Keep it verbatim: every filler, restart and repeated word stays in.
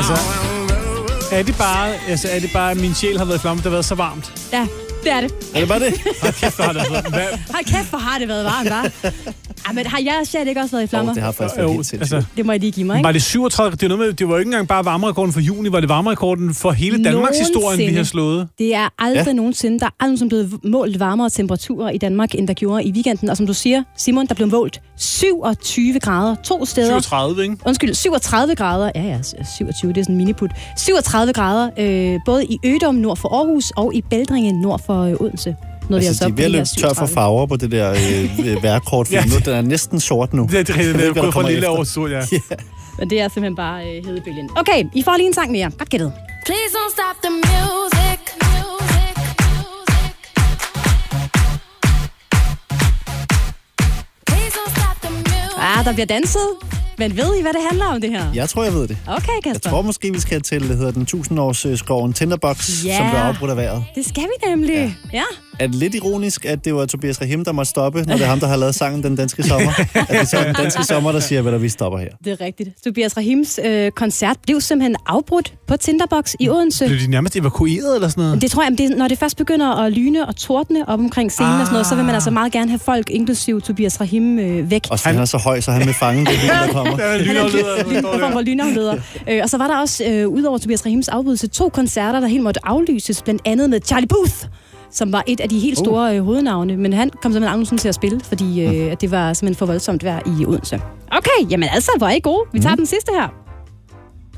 Altså, er det bare, altså, er det bare, at min sjæl har været i flamme, der har været så varmt? Ja, det er det. Er det bare det? Hold kæft, hvor har det været. Hvad? Hold kæft, hvor har det været varmt, hva'? Ja, men har jeres sjæl ikke også været i flammer? Oh, det har faktisk været Jo, helt sindssygt. altså, Det må I lige give mig, ikke? var det syvogtredive? Det, er noget med, det var ikke engang bare varmerekorden for juni, var det varmerekorden for hele Danmarks historien, vi har slået? Det er aldrig Ja. nogensinde, der er aldrig som blevet målt varmere temperaturer i Danmark, end der gjorde i weekenden. Og som du siger, Simon, der blev målt syvogtyve grader to steder. syvogtredive, ikke? Undskyld, syvogtredive grader. Ja, ja, syvogtyve, det er sådan en miniput. syvogtredive grader, øh, både i Ødum nord for Aarhus og i Bældringen nord for øh, Odense. Noget, Altså, de er ved at løbe tør for farver på det der øh, værkort, for Ja. nu den er næsten sort nu. Det er det, Jeg ved det er ikke, hvad der gået fra kommer lille efter. over sort, ja. Men det er simpelthen bare øh, hedebølgen. Okay, I får lige en sang mere. Godt gættet. Please don't stop the music. Music, music. Please don't stop the music. Ah, der bliver danset. Men ved I, hvad det handler om, det her? Jeg tror, jeg ved det. Okay, Jeg Kasper. tror måske, vi skal til, det hedder den tusindårsskoven Tinderbox, Ja. som blev afbrudt af vejret. Det skal vi nemlig. Ja. ja. Er det lidt ironisk, at det var Tobias Rahim, der måtte stoppe, når det er ham, der har lavet sangen Den Danske Sommer? At det er så den danske sommer, der siger, hvad vi stopper her. Det er rigtigt. Tobias Rahims øh, koncert blev simpelthen afbrudt på Tinderbox i Odense. Blev de nærmest evakueret eller sådan noget? Det tror jeg, det, når det først begynder at lyne og tordne op omkring scenen ah. og sådan noget, så vil man altså meget gerne have folk, inklusive Tobias Rahim, øh, væk. Og så han er så høj, så han vil fange det lyn, der kommer. Ja, lynafleder. For lynafleder. Øh, og så var der også, øh, udover Tobias Rahims afbrydelse, to koncerter, der helt måtte aflyses, blandt andet med Charlie Puth, som var et af de helt store øh, hovednavne. Men han kom simpelthen aldrig til at spille, fordi øh, at det var simpelthen for voldsomt vejr i Odense. Okay, jamen altså, hvor er I gode. Vi tager mm. den sidste her.